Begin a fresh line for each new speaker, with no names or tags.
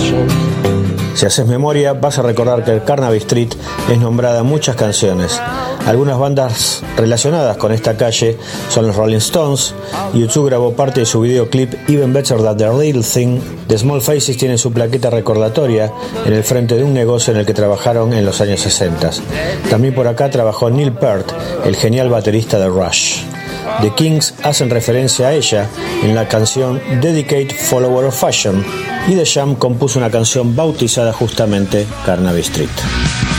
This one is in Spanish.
Si haces memoria, vas a recordar que Carnaby Street es nombrada en muchas canciones. Algunas bandas relacionadas con esta calle son los Rolling Stones. U2 grabó parte de su videoclip Even Better Than the Real Thing. The Small Faces tiene su plaqueta recordatoria en el frente de un negocio en el que trabajaron en los años 60. También por acá trabajó Neil Peart, el genial baterista de Rush. The Kings hacen referencia a ella en la canción Dedicate Follower of Fashion, y The Jam compuso una canción bautizada justamente Carnaby Street.